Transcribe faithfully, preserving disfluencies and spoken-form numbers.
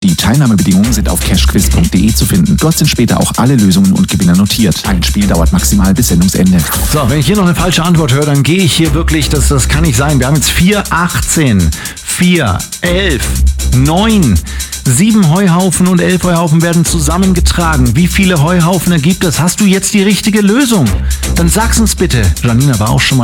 Die Teilnahmebedingungen sind auf cashquiz punkt de zu finden. Dort sind später auch alle Lösungen und Gewinner notiert. Ein Spiel dauert maximal bis Sendungsende. So, wenn ich hier noch eine falsche Antwort höre, dann gehe ich hier wirklich, das, das kann nicht sein. Wir haben jetzt vier, achtzehn, vier, elf, neun, sieben Heuhaufen und elf Heuhaufen werden zusammengetragen. Wie viele Heuhaufen ergibt das? Hast du jetzt die richtige Lösung? Dann sag's uns bitte. Janina war auch schon mal